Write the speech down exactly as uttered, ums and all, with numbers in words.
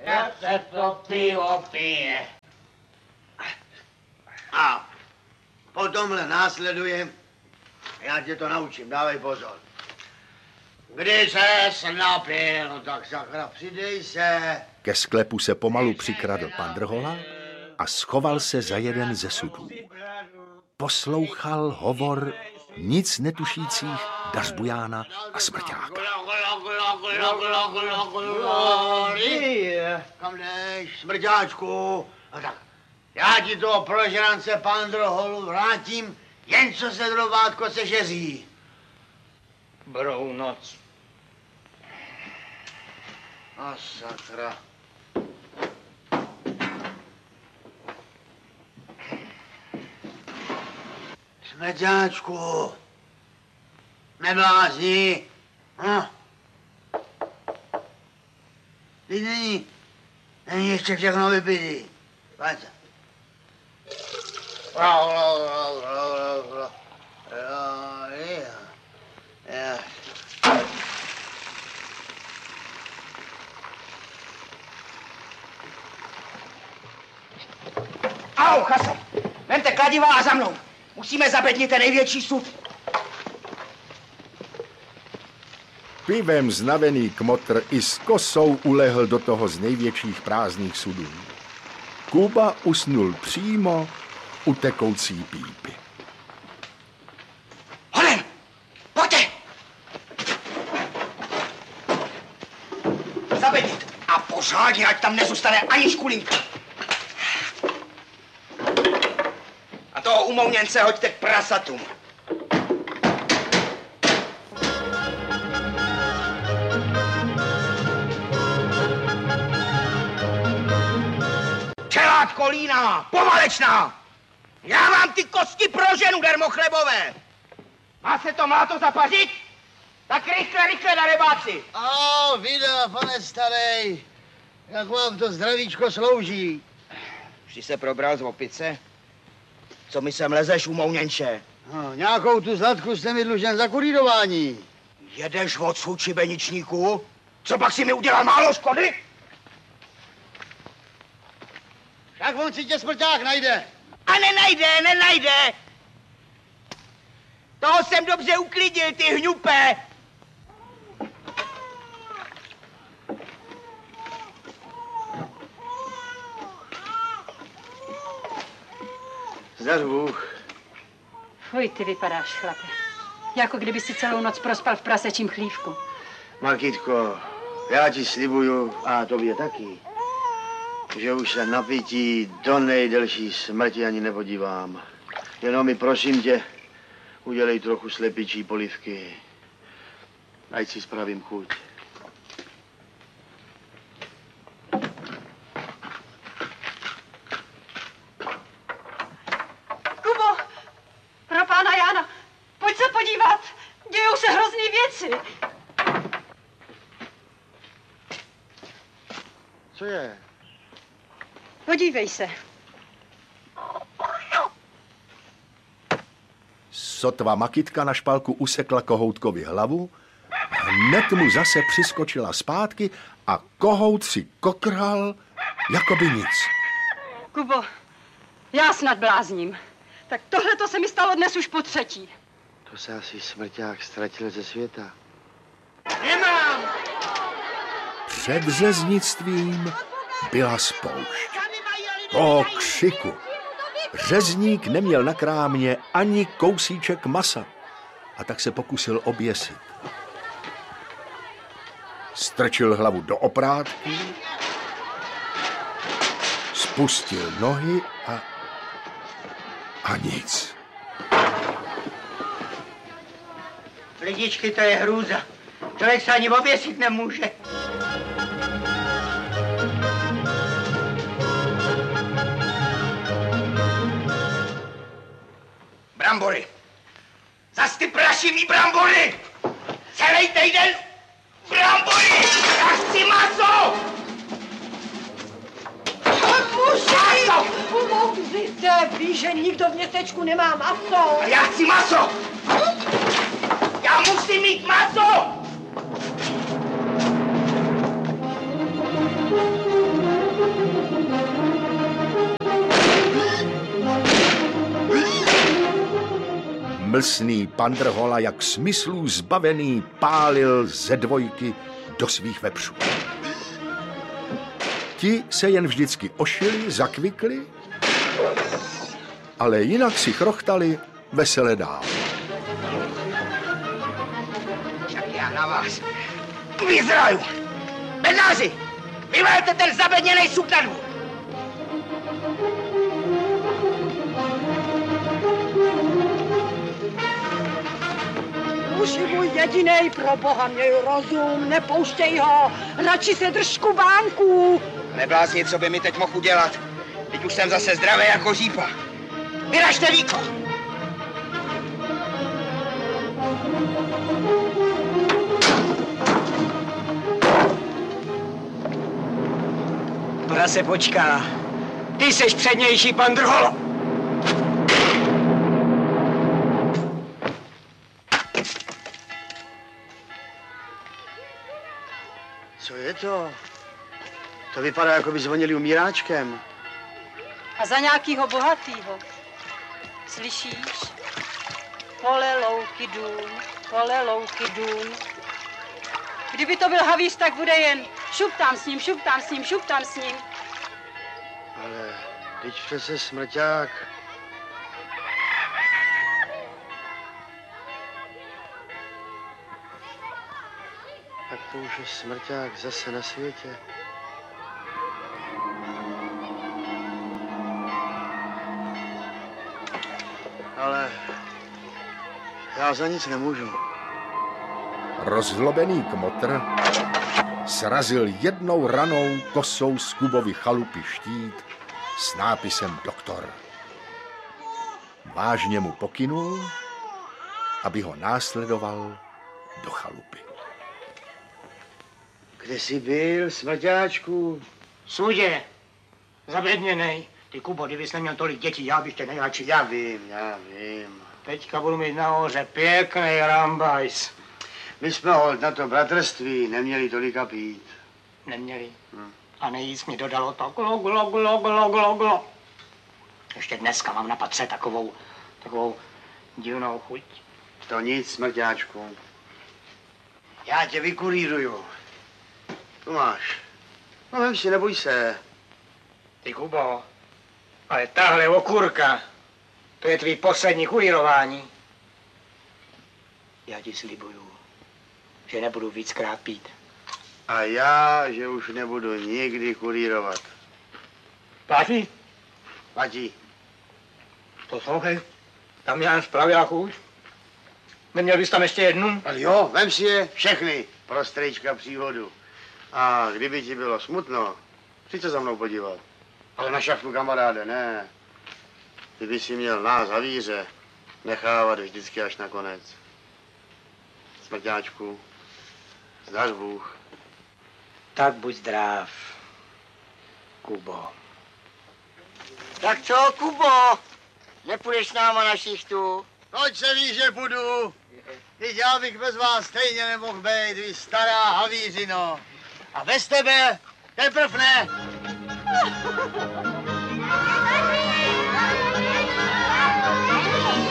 Jak se to pivo pije. A potomhle následuje, já tě to naučím, dávej pozor. Když ses napil, no tak sakra, přidej se. Ke sklepu se pomalu přikradl pan Drhola a schoval se za jeden ze sudů. Poslouchal hovor nic netušících Dařbujána a Smrťáka. Kam jdeš, Smrťáčku? No tak, já ti toho prožrance pan Drholu vrátím, jen co se drobátko sežeří. Brou noc. A sakra. Smrťáčku, neblázni. No. Teď není, není ještě všechno vypitý. Pojď se. Au, Chase, vemte kladiva a za mnou. Musíme zabednit ten největší sud. Pivem znavený kmotr i s kosou ulehl do toho z největších prázdných sudů. Kuba usnul přímo u tekoucí pípy. Honem, pojďte! Zabednit a pořádně, ať tam nezůstane ani škulinka. A toho umouněnce hoďte k prasatům. Čelátko líná, povalečná! Já mám ty kosti pro ženu, dermochlebové! Má se to mláto zapařit? Tak rychle, rychle na rebáci! A vida, pane starej, jak vám to zdravíčko slouží. Už jsi se probral z opice? Co mi sem lezeš, umouněnče? No, nějakou tu zlatku jste mi dlužen za kurýrování. Jedeš odsud, šibeničníku? Co pak si mi udělal málo škody? Tak on si tě Smrťák najde. A nenajde, nenajde! Toho jsem dobře uklidil, ty hňupé! Zdař Bůh. Fuj, ty vypadáš, chlape. Jako kdyby si celou noc prospal v prasečím chlívku. Markitko, já ti slibuju, a tobě taky, že už se na pití do nejdelší smrti ani nepodívám. Jenom mi prosím tě, udělej trochu slepičí polivky. Ať si spravím chuť. Kubo, pro pána Jána, pojď se podívat. Dějou se hrozný věci. Co je? Podívej se. Sotva Makitka na špalku usekla kohoutkovi hlavu, hned mu zase přiskočila zpátky a kohout si kokral, jako by nic. Kubo, já snad blázním. Tak tohle to se mi stalo dnes už po třetí. To se asi Smrťák ztratil ze světa. Nemám! Před řeznictvím byla spoušť. Po křiku. Řezník neměl na krámě ani kousíček masa a tak se pokusil oběsit. Strčil hlavu do oprátky, spustil nohy a... a nic. Lidičky, to je hrůza. Člověk se ani oběsit nemůže. Brambory. Zas ty prašivý brambory. Celý týden brambory. Já chci maso. Muži, umouřte, víš, že nikdo v městečku nemá maso. A já chci maso. Já musím mít maso. Mlsný Pandrhola, jak smyslů zbavený, pálil ze dvojky do svých vepřů. Ti se jen vždycky ošili, zakvikli, ale jinak si chrochtali vesele dál. Však já na vás vyzraju. Bednáři, vyvelte ten zabedněnej sup na dvůr. Muži můj jedinej, pro boha měj rozum, nepouštěj ho, radši se drž kubánků. Neblázni, co by mi teď mohl udělat. Teď už jsem zase zdravý jako řípa. Vyražte víko! Ona se počká. Ty seš přednější, Pandrholo. Co je to? To vypadá, jako by zvonili umíráčkem. A za nějakýho bohatýho. Slyšíš? Pole, louky, dům, pole, louky, dům. Kdyby to byl havíř, tak bude jen šup tam s ním, šup tam s ním, šup tam s ním. Ale teď přece smrťák. Tak to už je smrťák zase na světě. Ale já za nic nemůžu. Rozhlobený kmotr srazil jednou ranou kosou z Kubovy chalupy štít s nápisem doktor. Vážně mu pokynul, aby ho následoval do chalupy. Kde jsi byl, smrťáčku? Sudě, zabedněnej. Ty Kubo, kdybys neměl tolik dětí, já bych tě nejradši. Já vím, já vím. Teďka budu mít nahoře pěkný rambajs. My jsme holt na to bratrství neměli tolika pít. Neměli. Hm. A nejíc mi dodalo to glo, glo, glo, glo, glo, glo. Ještě dneska mám na patře takovou, takovou divnou chuť. To nic, smrťáčku. Já tě vykurýruju. Tu máš. No vem si, neboj se. Ty Kubo, ale tahle okurka, to je tvý poslední kurýrování. Já ti slibuju, že nebudu víckrát pít. A já, že už nebudu nikdy kurírovat. Platí? Platí. Poslouchej, tam já spravila chuť. Neměl bys tam ještě jednu? Ale jo, vem si je všechny pro strejčka příhodu. A kdyby ti bylo smutno, přijď se za mnou podívat. Ale na šachtu, kamaráde, ne. Ty by si měl nás, havíře, nechávat vždycky až na konec. Smrťáčku, zdař Bůh. Tak buď zdrav, Kubo. Tak co, Kubo? Nepůjdeš s náma na šichtu? Proč se ví, že půjdu? Teď já bych bez vás stejně nemohl být, vy stará havířino. A bez tebe teprv ne.